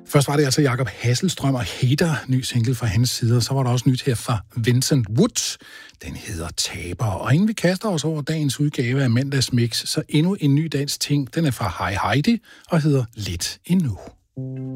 Først var det altså Jakob Hasselstrøm og Hater, ny single fra hans side, og så var der også nyt her fra Vincent Woods. Den hedder Taber, og inden vi kaster os over dagens udgave af Mandags Mix, så endnu en ny dansk ting. Den er fra Hej Heidi og hedder Lidt Endnu.